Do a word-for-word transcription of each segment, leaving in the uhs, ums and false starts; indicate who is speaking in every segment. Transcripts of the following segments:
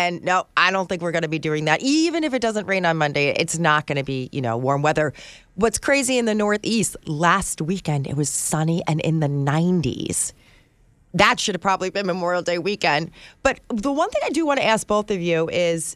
Speaker 1: And no, I don't think we're going to be doing that. Even if it doesn't rain on Monday, it's not going to be, you know, warm weather. What's crazy in the Northeast, last weekend it was sunny and in the nineties. That should have probably been Memorial Day weekend. But the one thing I do want to ask both of you is,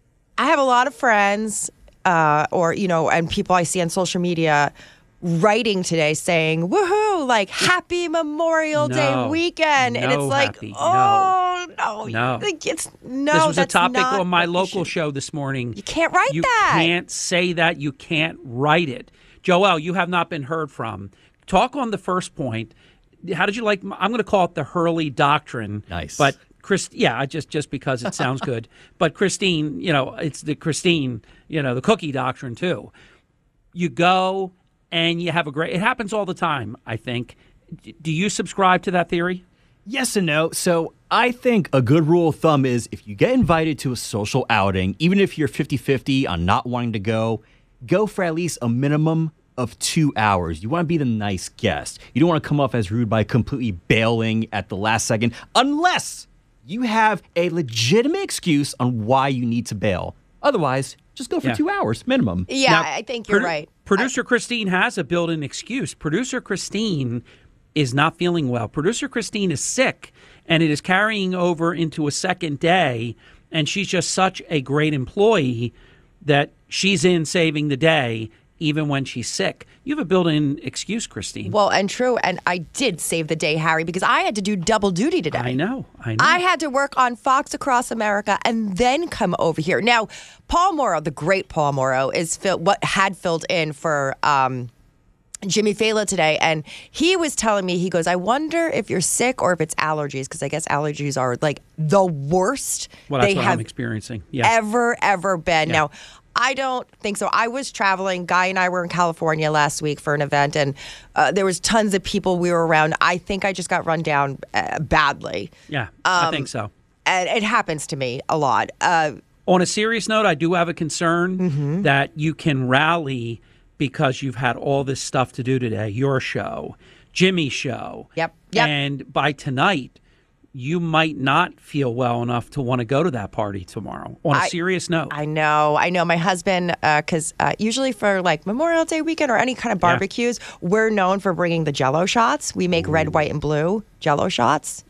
Speaker 1: I have a lot of friends uh, or, you know, and people I see on social media writing today saying, woohoo, like, happy Memorial
Speaker 2: no,
Speaker 1: Day weekend.
Speaker 2: No
Speaker 1: and it's like,
Speaker 2: happy.
Speaker 1: oh, no.
Speaker 2: No.
Speaker 1: no. It's, no,
Speaker 2: this was
Speaker 1: that's
Speaker 2: a topic
Speaker 1: not
Speaker 2: on my
Speaker 1: what
Speaker 2: local
Speaker 1: should...
Speaker 2: show this morning.
Speaker 1: You can't write
Speaker 2: you
Speaker 1: that.
Speaker 2: You can't say that. You can't write it. Joelle, you have not been heard from. Talk on the first point. How did you like, I'm going to call it the Hurley Doctrine.
Speaker 3: Nice.
Speaker 2: But, Chris, yeah, just just because it sounds good. But Christine, you know, it's the Christine, you know, the cookie doctrine too. You go and you have a great, it happens all the time, I think. Do you subscribe to that theory?
Speaker 3: Yes and no. So I think a good rule of thumb is if you get invited to a social outing, even if you're fifty-fifty on not wanting to go, go for at least a minimum of two hours. You want to be the nice guest. You don't want to come off as rude by completely bailing at the last second, unless you have a legitimate excuse on why you need to bail. Otherwise, just go for
Speaker 2: Yeah.
Speaker 3: two hours minimum.
Speaker 1: Yeah,
Speaker 2: Now,
Speaker 1: I think you're
Speaker 2: produ-
Speaker 1: right.
Speaker 2: Producer
Speaker 1: I-
Speaker 2: Christine has a built-in excuse. Producer Christine is not feeling well. Producer Christine is sick, and it is carrying over into a second day, and she's just such a great employee that she's in saving the day even when she's sick. You have a built-in excuse, Christine.
Speaker 1: Well, and true. And I did save the day, Harry, because I had to do double duty today.
Speaker 2: I know. I know.
Speaker 1: I had to work on Fox Across America and then come over here. Now, Paul Morrow, the great Paul Morrow, is fill, what had filled in for um, Jimmy Fallon today. And he was telling me, he goes, I wonder if you're sick or if it's allergies, because I guess allergies are like the worst
Speaker 2: well, that's
Speaker 1: they
Speaker 2: what
Speaker 1: have
Speaker 2: I'm experiencing. Yeah.
Speaker 1: ever, ever been.
Speaker 2: Yeah.
Speaker 1: Now, I don't think so. I was traveling. Guy and I were in California last week for an event, and uh, there was tons of people we were around. I think I just got run down uh, badly.
Speaker 2: Yeah,
Speaker 1: Um,
Speaker 2: I think so.
Speaker 1: And it happens to me a lot. Uh,
Speaker 2: On a serious note, I do have a concern
Speaker 1: Mm-hmm.
Speaker 2: that you can rally because you've had all this stuff to do today. Your show, Jimmy's show.
Speaker 1: Yep, yep.
Speaker 2: And by tonight, you might not feel well enough to want to go to that party tomorrow. On a
Speaker 1: I-
Speaker 2: serious note.
Speaker 1: I know. I know. My husband, because uh, uh, usually for like Memorial Day weekend or any kind of
Speaker 2: Yeah.
Speaker 1: barbecues, we're known for bringing the Jell-O shots. We make red, white, and blue Jell-O shots.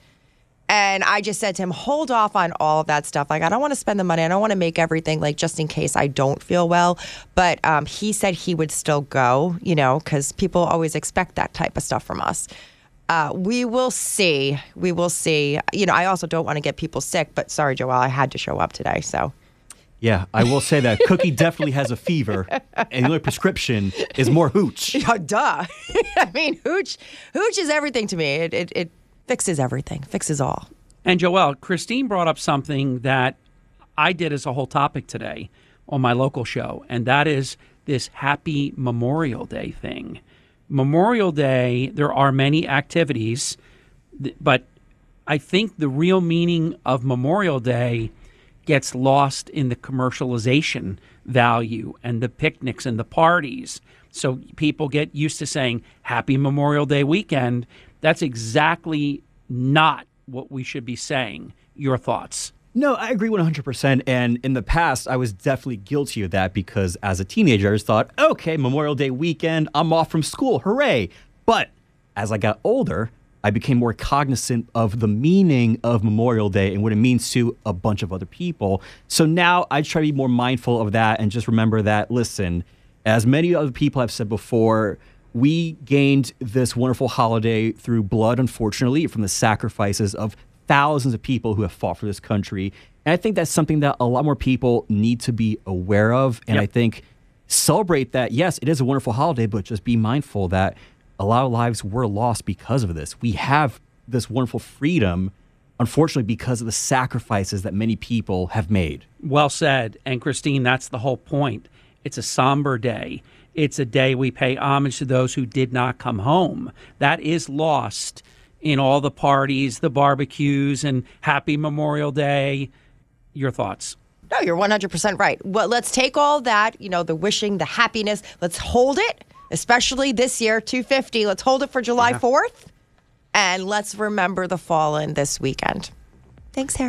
Speaker 1: And I just said to him, hold off on all of that stuff. Like, I don't want to spend the money. I don't want to make everything, like, just in case I don't feel well. But um, he said he would still go, you know, because people always expect that type of stuff from us. Uh, we will see. We will see. You know, I also don't want to get people sick. But sorry, Joelle, I had to show up today, so.
Speaker 3: Yeah, I will say that Cookie definitely has a fever, and the only prescription is more hooch.
Speaker 1: Yeah, duh. I mean, hooch, hooch is everything to me. It, it, it fixes everything, fixes all.
Speaker 2: And Joelle, Christine brought up something that I did as a whole topic today on my local show, and that is this Happy Memorial Day thing. Memorial Day, there are many activities, th- but I think the real meaning of Memorial Day gets lost in the commercialization value and the picnics and the parties. So people get used to saying Happy Memorial Day weekend. That's exactly not what we should be saying. Your thoughts?
Speaker 3: No, I agree one hundred percent. And in the past, I was definitely guilty of that because as a teenager, I just thought, okay, Memorial Day weekend, I'm off from school, hooray. But as I got older, I became more cognizant of the meaning of Memorial Day and what it means to a bunch of other people. So now I try to be more mindful of that and just remember that, listen, as many other people have said before, we gained this wonderful holiday through blood, unfortunately, from the sacrifices of thousands of people who have fought for this country. And I think that's something that a lot more people need to be aware of. And
Speaker 2: Yep.
Speaker 3: I think celebrate that, yes, it is a wonderful holiday, but just be mindful that a lot of lives were lost because of this. We have this wonderful freedom, unfortunately, because of the sacrifices that many people have made.
Speaker 2: Well said. And Christine, that's the whole point. It's a somber day. It's a day we pay homage to those who did not come home. That is lost in all the parties, the barbecues, and Happy Memorial Day. Your thoughts?
Speaker 1: No, you're one hundred percent right. Well, let's take all that, you know, the wishing, the happiness. Let's hold it, especially this year, two fifty. Let's hold it for July fourth. And let's remember the fallen this weekend. Thanks, Harry.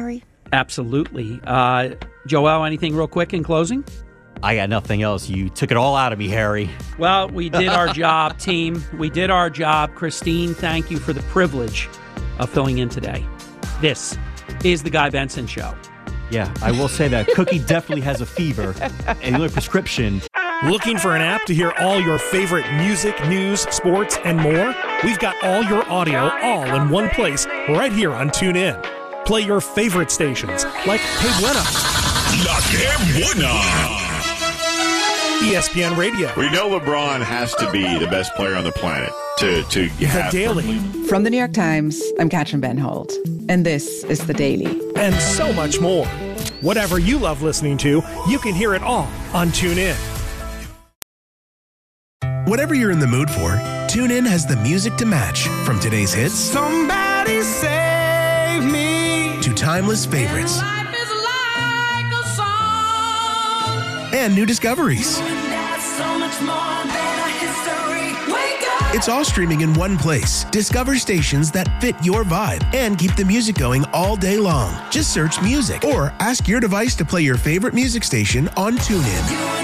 Speaker 2: Absolutely. Uh, Joel, anything real quick in closing?
Speaker 3: I got nothing else. You took it all out of me, Harry.
Speaker 2: Well, we did our job, team. We did our job. Christine, thank you for the privilege of filling in today. This is the Guy Benson Show.
Speaker 3: Yeah, I will say that Cookie definitely has a fever, and the only prescription.
Speaker 4: Looking for an app to hear all your favorite music, news, sports, and more? We've got all your audio all in one place right here on TuneIn. Play your favorite stations like Hey Buena,
Speaker 5: La Que Buena.
Speaker 4: E S P N Radio,
Speaker 5: We know LeBron has to be the best player on the planet to, to
Speaker 4: The
Speaker 5: have.
Speaker 4: Daily,
Speaker 6: From the New York Times, I'm Katrin Benholt, and this is The Daily.
Speaker 4: and so much more. Whatever you love listening to, you can hear it all on TuneIn.
Speaker 7: Whatever you're in the mood for, TuneIn has the music to match. From today's hits
Speaker 8: Somebody save me.
Speaker 7: to timeless favorites
Speaker 8: Life is like a song.
Speaker 7: and new discoveries.
Speaker 8: That's so much more than a history. Wake up.
Speaker 7: It's all streaming in one place. Discover stations that fit your vibe and keep the music going all day long. Just search music or ask your device to play your favorite music station on TuneIn.